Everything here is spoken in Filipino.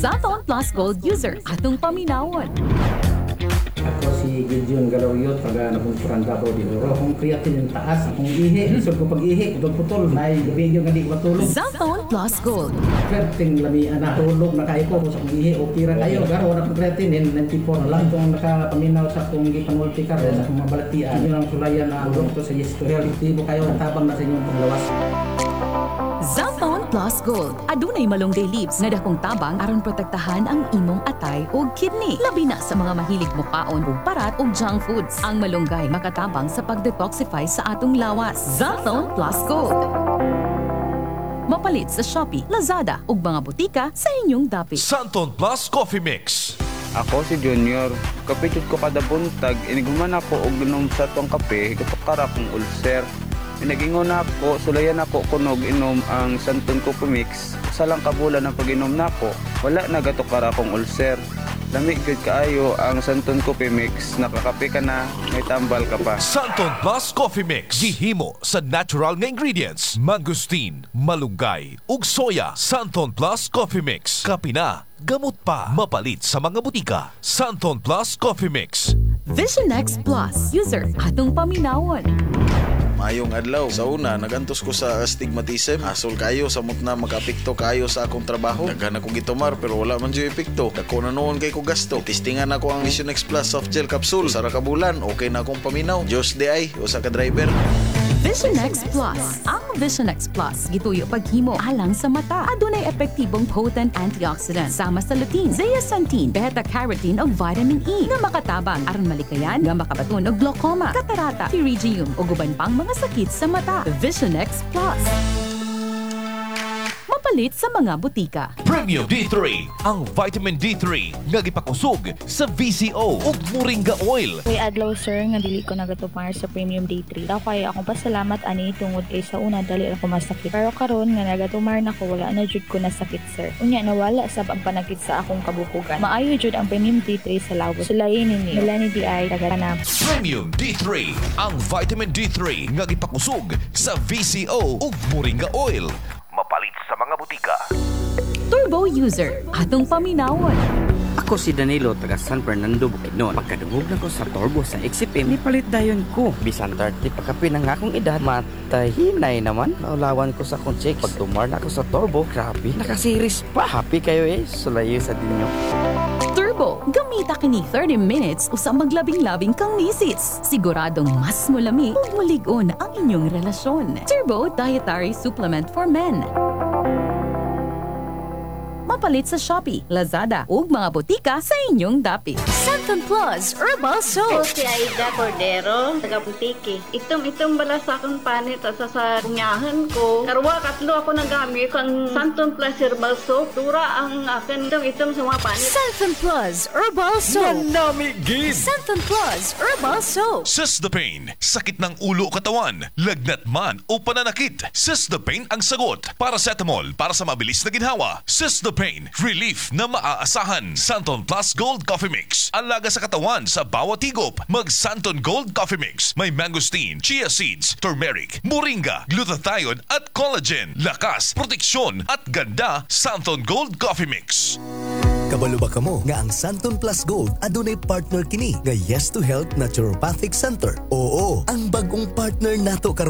Santon Plus Gold user atong paminawon. Ako si Gideon Galawyot, taga Nabunsuran Davao de Oro. Akong creatine yung taas, akong ihi. Isod ko pag-ihi, doon putol. May gabi yung hindi ko matulog. Santon Plus Gold. Creatine lamian na tulog na kayo ko. Sa akong ihi, okay ra kayo. Garo, wala kong creatine, 94 na lang. Itong nakapaminaw sa akong gipanulti ka, sa akong mabalatian. Yun ang sulayan na ulong to sa yesto. Reality mo kayo, tabang na sa inyong panglawas. Santon Plus Gold. Adunay malunggay leaves nga dakong tabang aron protektahan ang imong atay ug kidney. Labi na sa mga mahilig mukaon ug parat ug junk foods. Ang malunggay makatabang sa pag-detoxify sa atong lawas. Santon Plus Gold. Mapalit sa Shopee, Lazada ug mga butika sa inyong dapit. Santon Plus Coffee Mix. Ako si Junior. Kapitid ko kada buntag, iniguman ako og inom sa tuwang kape, katukara kong ulcer. Pinagingon ako, sulayan ako kunog inom ang Santon Coffee Mix. Sa lang kabulan ang pag-inom nako, wala na gatukara akong ulcer. Lamig gud kaayo ang Santon Coffee Mix, nakakape ka na, may tambal ka pa. Santon Plus Coffee Mix. Gihimo sa natural nga ingredients. Mangosteen, malunggay, ug soya. Santon Plus Coffee Mix. Kape na, gamot pa. Mapalit sa mga butika. Santon Plus Coffee Mix. Vision X Plus user atong paminawon. Mayong adlaw. Sa una, nagantos ko sa astigmatism. Asol kayo, samot na mag-apekto kayo sa akong trabaho. Daghan akong gitumar pero wala man dyan epekto. Dako na noon kay ko gasto. Testingan ako ang Vision X Plus soft gel capsule. Sara ka bulan, okay na akong paminaw. Diyos di ay, usa ka driver. Vision X Plus. Ang Vision X Plus gituyo paghimo alang sa mata. Adunay epektibong potent antioxidant sama sa lutein, zeaxanthin, beta-carotene ug vitamin E nga makatabang aron malikayan nga makabaton og glaucoma, katarata, pterygium ug uban pang mga sakit sa mata. Vision X Plus. Mapalit sa mga butika. Premium D3, ang vitamin D3 nga gipakusog sa VCO ug moringa oil. May adlaw sir nga dili ko nagatupar sa Premium D3. Daw kay akong pasalamat ani tungod kay sa una dali ako masakit. Pero karon nga nagatumar na ko wala na jud ko nasakit sir. Unya nawala sab ang panakit sa akong kabukugan. Maayo jud ang Premium D3 sa lawos. Sulayin ni Melanie DI taga-Tanam. Premium D3, ang vitamin D3 nga gipakusog sa VCO ug moringa oil. Mapalit sa mga butika. Turbo user atong paminawon. Ako si Danilo, taga San Fernando, Bukidnon. Pagkadungog na ko sa turbo sa XCP, nipalit dayon ko. Bisan 30 pagkapi ng akong edad, matahinay naman. Naulawan ko sa akong check. Pag tumar na ako sa turbo, grabe, nakasiris pa. Happy kayo sulayo sa dinyo. Turbo, gamita kini 30 minutes usa maglabing-labing kang misis. Siguradong mas mulami ug mulig-on ang inyong relasyon. Turbo Dietary Supplement for Men. Mapalit sa Shopee, Lazada ug mga butika sa inyong dapit. Santon Plus Herbal Soap. Ako si Aida Cordero, taga Butiki. Itom bala sa akong panit at sa kunyahan ko. Karwa, katlo ako nagamit ang Santon Plus Herbal Soap. Dura ang akin itom sa mga panit. Santon Plus Herbal Soap. Manamigid! Santon Plus Herbal Soap. Sisdapane, sakit ng ulo o katawan, lagnat man o pananakit. Sisdapane ang sagot. Paracetamol para sa mabilis na ginhawa. Sisdapane, relief na maaasahan. Santon Plus Gold Coffee Mix. Alaga sa katawan sa bawat higop. Mag Santon Gold Coffee Mix. May mangosteen, chia seeds, turmeric, moringa, glutathione at collagen. Lakas, proteksyon at ganda. Santon Gold Coffee Mix. Kabalo ba kamo nga ang Santon Plus Gold adunay partner kini nga Yes to Health Naturopathic Center? Oo, ang bagong partner nato karon